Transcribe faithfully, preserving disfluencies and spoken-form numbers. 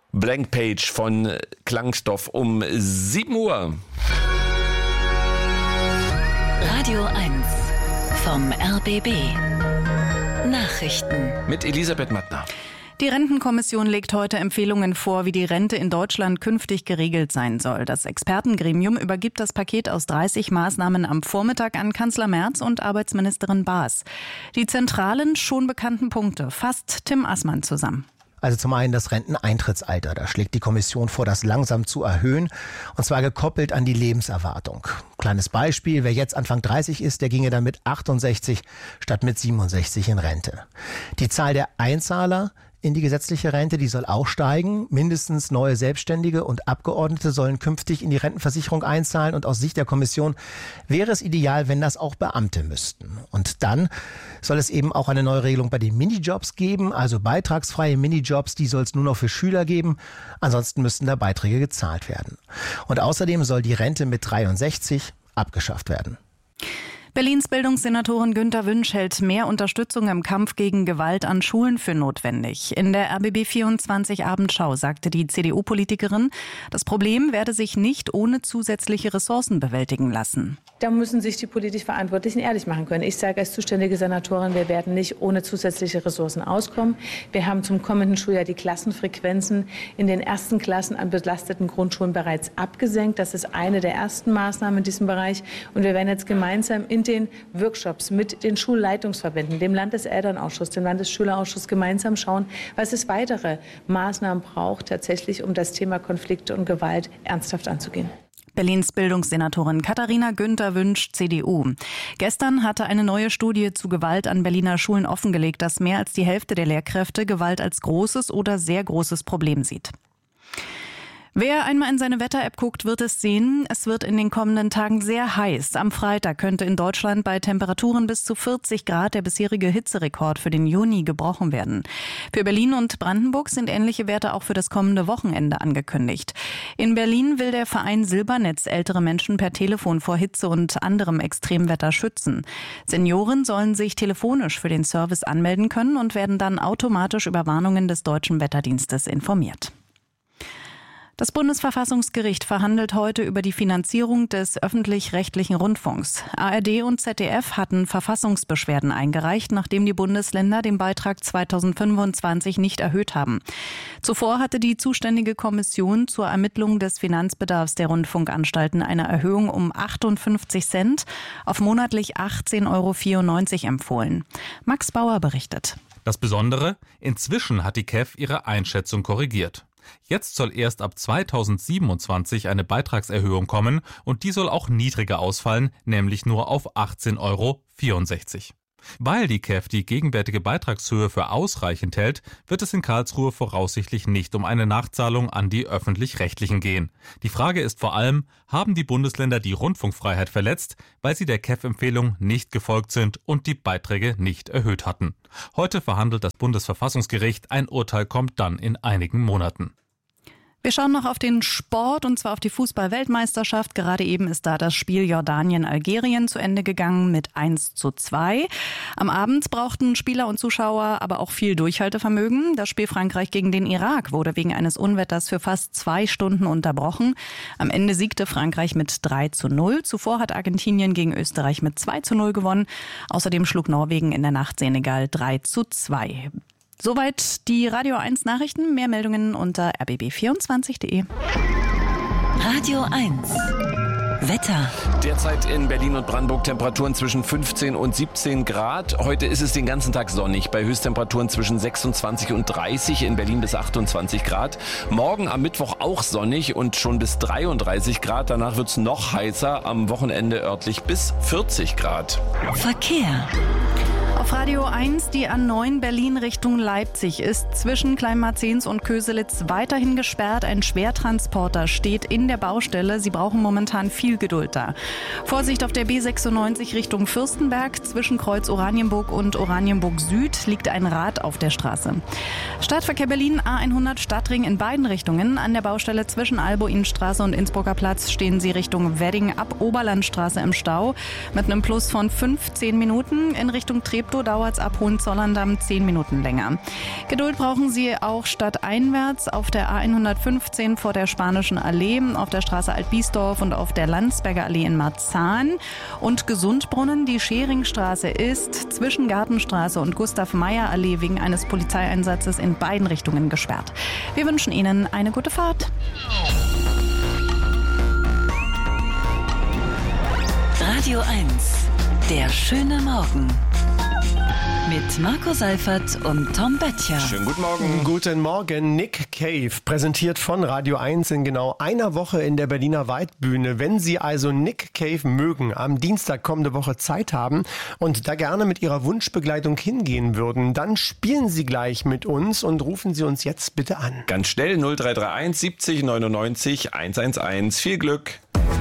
Blank Page von Klangstoff um sieben Uhr. Radio eins vom R B B. Nachrichten. Mit Elisabeth Mattner. Die Rentenkommission legt heute Empfehlungen vor, wie die Rente in Deutschland künftig geregelt sein soll. Das Expertengremium übergibt das Paket aus dreißig Maßnahmen am Vormittag an Kanzler Merz und Arbeitsministerin Baas. Die zentralen, schon bekannten Punkte fasst Tim Assmann zusammen. Also zum einen das Renteneintrittsalter. Da schlägt die Kommission vor, das langsam zu erhöhen, und zwar gekoppelt an die Lebenserwartung. Kleines Beispiel, wer jetzt Anfang dreißig ist, der ginge dann mit achtundsechzig statt mit siebenundsechzig in Rente. Die Zahl der Einzahler in die gesetzliche Rente, die soll auch steigen. Mindestens neue Selbstständige und Abgeordnete sollen künftig in die Rentenversicherung einzahlen. Und aus Sicht der Kommission wäre es ideal, wenn das auch Beamte müssten. Und dann soll es eben auch eine neue Regelung bei den Minijobs geben, also beitragsfreie Minijobs, die soll es nur noch für Schüler geben. Ansonsten müssten da Beiträge gezahlt werden. Und außerdem soll die Rente mit dreiundsechzig abgeschafft werden. Berlins Bildungssenatorin Günter Wünsch hält mehr Unterstützung im Kampf gegen Gewalt an Schulen für notwendig. In der R B B vierundzwanzig Abendschau sagte die C D U-Politikerin, das Problem werde sich nicht ohne zusätzliche Ressourcen bewältigen lassen. Da müssen sich die politisch Verantwortlichen ehrlich machen können. Ich sage als zuständige Senatorin, wir werden nicht ohne zusätzliche Ressourcen auskommen. Wir haben zum kommenden Schuljahr die Klassenfrequenzen in den ersten Klassen an belasteten Grundschulen bereits abgesenkt. Das ist eine der ersten Maßnahmen in diesem Bereich. Und wir werden jetzt gemeinsam in den Workshops mit den Schulleitungsverbänden, dem Landeselternausschuss, dem Landesschülerausschuss gemeinsam schauen, was es weitere Maßnahmen braucht, tatsächlich, um das Thema Konflikte und Gewalt ernsthaft anzugehen. Berlins Bildungssenatorin Katharina Günther Wünsch, C D U. Gestern hatte eine neue Studie zu Gewalt an Berliner Schulen offengelegt, dass mehr als die Hälfte der Lehrkräfte Gewalt als großes oder sehr großes Problem sieht. Wer einmal in seine Wetter-App guckt, wird es sehen. Es wird in den kommenden Tagen sehr heiß. Am Freitag könnte in Deutschland bei Temperaturen bis zu vierzig Grad der bisherige Hitzerekord für den Juni gebrochen werden. Für Berlin und Brandenburg sind ähnliche Werte auch für das kommende Wochenende angekündigt. In Berlin will der Verein Silbernetz ältere Menschen per Telefon vor Hitze und anderem Extremwetter schützen. Senioren sollen sich telefonisch für den Service anmelden können und werden dann automatisch über Warnungen des Deutschen Wetterdienstes informiert. Das Bundesverfassungsgericht verhandelt heute über die Finanzierung des öffentlich-rechtlichen Rundfunks. A R D und Z D F hatten Verfassungsbeschwerden eingereicht, nachdem die Bundesländer den Beitrag zweitausendfünfundzwanzig nicht erhöht haben. Zuvor hatte die zuständige Kommission zur Ermittlung des Finanzbedarfs der Rundfunkanstalten eine Erhöhung um achtundfünfzig Cent auf monatlich achtzehn Euro vierundneunzig empfohlen. Max Bauer berichtet. Das Besondere: Inzwischen hat die K E F ihre Einschätzung korrigiert. Jetzt soll erst ab zweitausendsiebenundzwanzig eine Beitragserhöhung kommen und die soll auch niedriger ausfallen, nämlich nur auf achtzehn Euro vierundsechzig. Weil die K E F die gegenwärtige Beitragshöhe für ausreichend hält, wird es in Karlsruhe voraussichtlich nicht um eine Nachzahlung an die Öffentlich-Rechtlichen gehen. Die Frage ist vor allem, haben die Bundesländer die Rundfunkfreiheit verletzt, weil sie der K E F-Empfehlung nicht gefolgt sind und die Beiträge nicht erhöht hatten? Heute verhandelt das Bundesverfassungsgericht, ein Urteil kommt dann in einigen Monaten. Wir schauen noch auf den Sport, und zwar auf die Fußball-Weltmeisterschaft. Gerade eben ist da das Spiel Jordanien-Algerien zu Ende gegangen mit eins zu zwei. Am Abend brauchten Spieler und Zuschauer aber auch viel Durchhaltevermögen. Das Spiel Frankreich gegen den Irak wurde wegen eines Unwetters für fast zwei Stunden unterbrochen. Am Ende siegte Frankreich mit drei zu null. Zuvor hat Argentinien gegen Österreich mit zwei zu null gewonnen. Außerdem schlug Norwegen in der Nacht Senegal drei zu zwei. Soweit die Radio eins Nachrichten. Mehr Meldungen unter r b b vierundzwanzig punkt d e. Radio eins Wetter. Derzeit in Berlin und Brandenburg Temperaturen zwischen fünfzehn und siebzehn Grad. Heute ist es den ganzen Tag sonnig, bei Höchsttemperaturen zwischen sechsundzwanzig und dreißig, in Berlin bis achtundzwanzig Grad. Morgen am Mittwoch auch sonnig und schon bis dreiunddreißig Grad. Danach wird es noch heißer, am Wochenende örtlich bis vierzig Grad. Verkehr. Auf Radio eins, die A neun Berlin Richtung Leipzig ist zwischen Kleinmarzens und Köselitz weiterhin gesperrt. Ein Schwertransporter steht in der Baustelle. Sie brauchen momentan viel Geduld da. Vorsicht auf der B sechsundneunzig Richtung Fürstenberg. Zwischen Kreuz Oranienburg und Oranienburg Süd liegt ein Rad auf der Straße. Stadtverkehr Berlin A hundert Stadtring in beiden Richtungen. An der Baustelle zwischen Albo-Innenstraße und Innsbrucker Platz stehen Sie Richtung Wedding ab Oberlandstraße im Stau mit einem Plus von fünfzehn Minuten. In Richtung Treptow Treptow dauert es ab Hohenzollern-Damm zehn Minuten länger. Geduld brauchen Sie auch stadteinwärts auf der A hundertfünfzehn vor der Spanischen Allee, auf der Straße Altbiesdorf und auf der Landsberger Allee in Marzahn. Und Gesundbrunnen, die Scheringstraße ist zwischen Gartenstraße und Gustav-Meyer-Allee wegen eines Polizeieinsatzes in beiden Richtungen gesperrt. Wir wünschen Ihnen eine gute Fahrt. Radio eins, der schöne Morgen. Mit Marco Seifert und Tom Böttcher. Schönen guten Morgen. Guten Morgen. Nick Cave, präsentiert von Radio eins in genau einer Woche in der Berliner Waldbühne. Wenn Sie also Nick Cave mögen, am Dienstag kommende Woche Zeit haben und da gerne mit Ihrer Wunschbegleitung hingehen würden, dann spielen Sie gleich mit uns und rufen Sie uns jetzt bitte an. Ganz schnell null drei drei eins siebzig neunundneunzig hundertelf. Viel Glück.